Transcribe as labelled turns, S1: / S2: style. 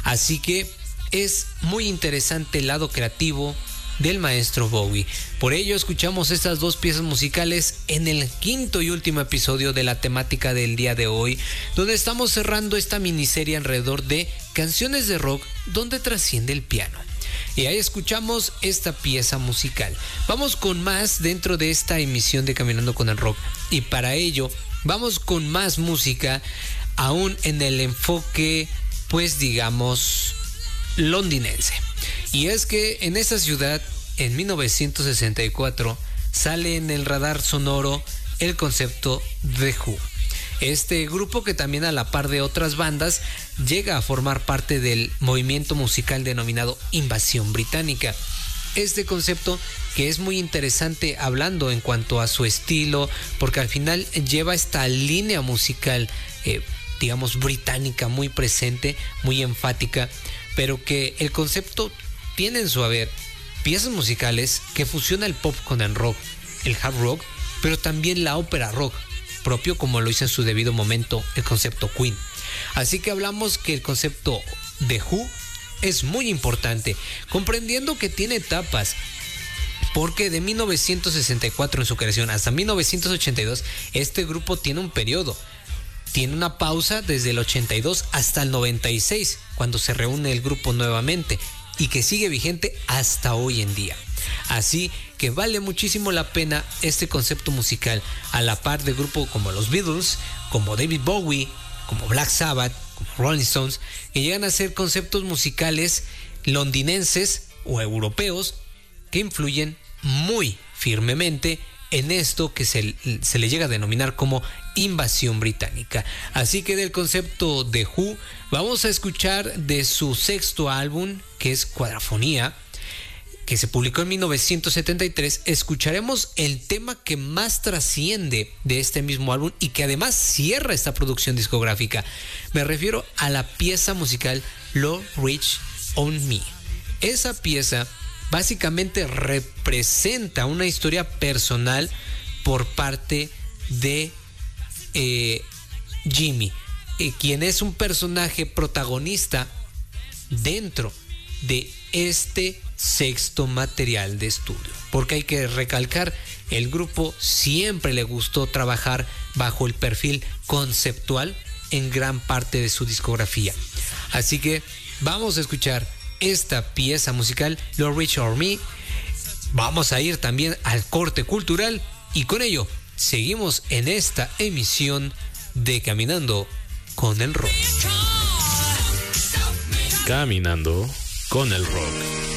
S1: Así que es muy interesante el lado creativo del maestro Bowie. Por ello escuchamos estas dos piezas musicales en el quinto y último episodio de la temática del día de hoy, donde estamos cerrando esta miniserie alrededor de canciones de rock donde trasciende el piano. Y ahí escuchamos esta pieza musical. Vamos con más dentro de esta emisión de Caminando con el Rock, y para ello vamos con más música aún en el enfoque, pues digamos, londinense. Y es que en esa ciudad, en 1964, sale en el radar sonoro el concepto The Who. Este grupo, que también a la par de otras bandas llega a formar parte del movimiento musical denominado Invasión Británica. Este concepto que es muy interesante hablando en cuanto a su estilo, porque al final lleva esta línea musical, digamos, británica muy presente, muy enfática, pero que el concepto tiene en su haber piezas musicales que fusiona el pop con el rock, el hard rock, pero también la ópera rock, propio como lo hizo en su debido momento el concepto Queen. Así que hablamos que el concepto de Who es muy importante, comprendiendo que tiene etapas, porque de 1964 en su creación hasta 1982 este grupo tiene un periodo. Tiene una pausa desde el 82 hasta el 96, cuando se reúne el grupo nuevamente, y que sigue vigente hasta hoy en día. Así que vale muchísimo la pena este concepto musical, a la par de grupos como los Beatles, como David Bowie, como Black Sabbath, como Rolling Stones, que llegan a ser conceptos musicales londinenses o europeos que influyen muy firmemente en esto que se le llega a denominar como invasión británica. Así que del concepto de Who vamos a escuchar de su sexto álbum, que es Cuadrafonía, que se publicó en 1973. Escucharemos el tema que más trasciende de este mismo álbum y que además cierra esta producción discográfica. Me refiero a la pieza musical Lord Reach on Me. Esa pieza básicamente representa una historia personal por parte de Jimmy, quien es un personaje protagonista dentro de este sexto material de estudio, porque hay que recalcar, el grupo siempre le gustó trabajar bajo el perfil conceptual en gran parte de su discografía. Así que vamos a escuchar esta pieza musical, Lord Reach on Me. Vamos a ir también al corte cultural y con ello seguimos en esta emisión de Caminando con el Rock.
S2: Caminando con el Rock.